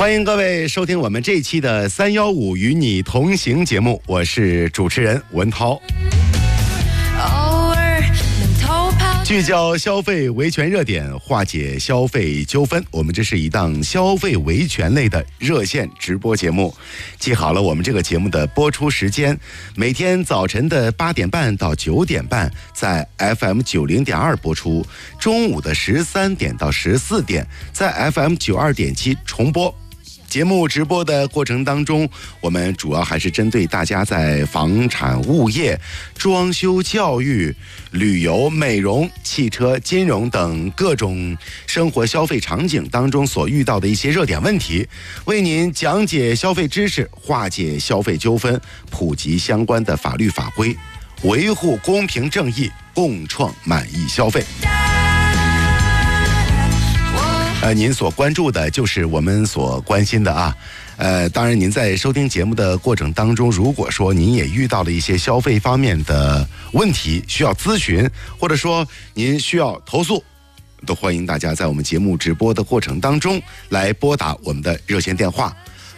欢迎各位收听我们这一期的315与你同行节目，我是主持人文涛。聚焦消费维权热点，化解消费纠纷，我们这是一档消费维权类的热线直播节目。记好了我们这个节目的播出时间，每天早晨的8点半到9点半在 FM90.2 播出，中午的13点到14点在 FM92.7 重播。节目直播的过程当中，我们主要还是针对大家在房产物业、装修教育、旅游、美容、汽车、金融等各种生活消费场景当中所遇到的一些热点问题，为您讲解消费知识，化解消费纠纷，普及相关的法律法规，维护公平正义，共创满意消费。您所关注的就是我们所关心的啊。当然您在收听节目的过程当中，如果说您也遇到了一些消费方面的问题需要咨询，或者说您需要投诉，都欢迎大家在我们节目直播的过程当中来拨打我们的热线电话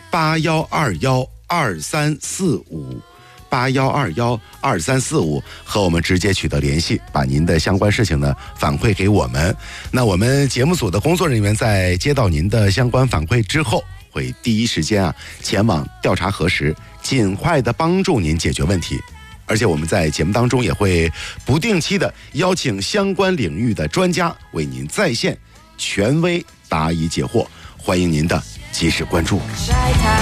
8121234581212345和我们直接取得联系，把您的相关事情呢反馈给我们。那我们节目组的工作人员在接到您的相关反馈之后，会第一时间前往调查核实，尽快的帮助您解决问题。而且我们在节目当中也会不定期的邀请相关领域的专家为您在线权威答疑解惑，欢迎您的及时关注。